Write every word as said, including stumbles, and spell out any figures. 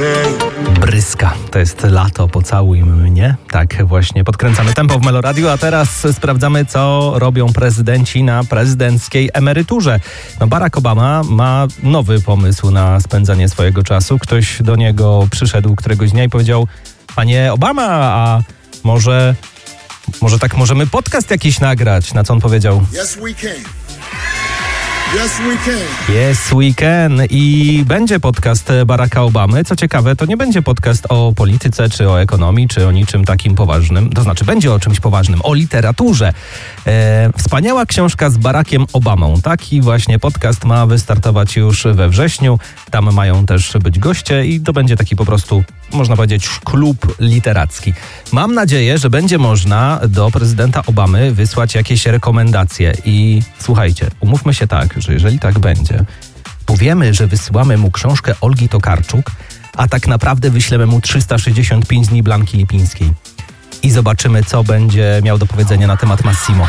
Bryska, to jest lato, pocałuj mnie. Tak właśnie, podkręcamy tempo w Meloradiu, a teraz sprawdzamy, co robią prezydenci na prezydenckiej emeryturze. No, Barack Obama ma nowy pomysł na spędzanie swojego czasu. Ktoś do niego przyszedł któregoś dnia i powiedział: panie Obama, a może, może tak możemy podcast jakiś nagrać? Na co on powiedział: Yes, we can. Yes, we can. Yes, we can. I będzie podcast Baracka Obamy. Co ciekawe, to nie będzie podcast o polityce, czy o ekonomii, czy o niczym takim poważnym. To znaczy, będzie o czymś poważnym, o literaturze. E, wspaniała książka z Barackiem Obamą. Taki właśnie podcast ma wystartować już we wrześniu. Tam mają też być goście i to będzie taki po prostu, można powiedzieć, klub literacki. Mam nadzieję, że będzie można do prezydenta Obamy wysłać jakieś rekomendacje. I słuchajcie, umówmy się tak, że jeżeli tak będzie, powiemy, że wysyłamy mu książkę Olgi Tokarczuk, a tak naprawdę wyślemy mu trzysta sześćdziesiąt pięć dni Blanki Lipińskiej. I zobaczymy, co będzie miał do powiedzenia na temat Massimo.